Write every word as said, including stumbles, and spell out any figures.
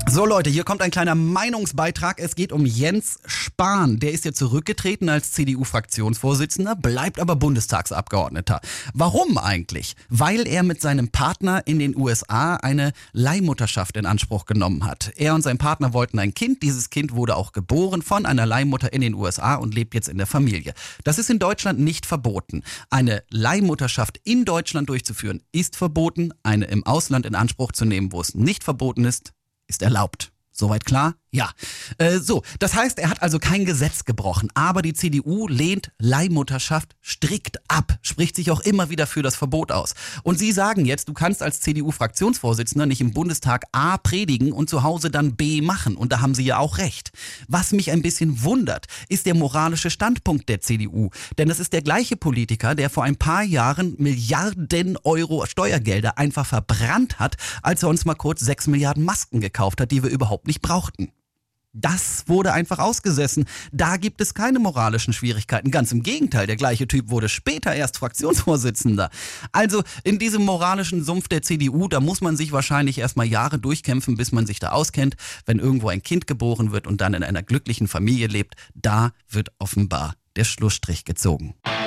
So Leute, hier kommt ein kleiner Meinungsbeitrag. Es geht um Jens Spahn. Der ist ja zurückgetreten als C D U-Fraktionsvorsitzender, bleibt aber Bundestagsabgeordneter. Warum eigentlich? Weil er mit seinem Partner in den U S A eine Leihmutterschaft in Anspruch genommen hat. Er und sein Partner wollten ein Kind. Dieses Kind wurde auch geboren von einer Leihmutter in den U S A und lebt jetzt in der Familie. Das ist in Deutschland nicht verboten. Eine Leihmutterschaft in Deutschland durchzuführen ist verboten. Eine im Ausland in Anspruch zu nehmen, wo es nicht verboten ist, ist erlaubt. Soweit klar? Ja. Äh, so, das heißt, er hat also kein Gesetz gebrochen, aber die C D U lehnt Leihmutterschaft strikt ab, spricht sich auch immer wieder für das Verbot aus. Und Sie sagen jetzt, du kannst als C D U-Fraktionsvorsitzender nicht im Bundestag A predigen und zu Hause dann B machen. Und da haben Sie ja auch recht. Was mich ein bisschen wundert, ist der moralische Standpunkt der C D U. Denn das ist der gleiche Politiker, der vor ein paar Jahren Milliarden Euro Steuergelder einfach verbrannt hat, als er uns mal kurz sechs Milliarden Masken gekauft hat, die wir überhaupt nicht brauchten. Das wurde einfach ausgesessen. Da gibt es keine moralischen Schwierigkeiten. Ganz im Gegenteil, der gleiche Typ wurde später erst Fraktionsvorsitzender. Also in diesem moralischen Sumpf der C D U, da muss man sich wahrscheinlich erstmal Jahre durchkämpfen, bis man sich da auskennt. Wenn irgendwo ein Kind geboren wird und dann in einer glücklichen Familie lebt, da wird offenbar der Schlussstrich gezogen.